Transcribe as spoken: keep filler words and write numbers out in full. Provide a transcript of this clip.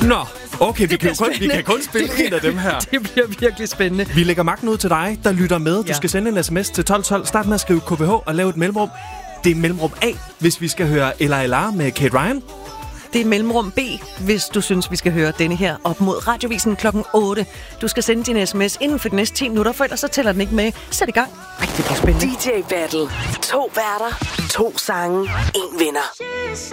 Nå, okay, vi kan, kun, vi spændende. kan kun spille Det bliver- en af dem her. Det bliver virkelig spændende. Vi lægger magten ud til dig, der lytter med. Du Ja. skal sende en sms til tolv tolv. Start med at skrive K B H og lave et mellemrum. Det er mellemrum A, hvis vi skal høre Ella Ella med Kate Ryan. Det er mellemrum B, hvis du synes, vi skal høre denne her op mod Radiovisen klokken otte. Du skal sende din sms inden for de næste ti minutter, for ellers så tæller den ikke med. Sæt i gang. Ej, det bliver spændende. D J Battle. To værter. To sange. En vinder.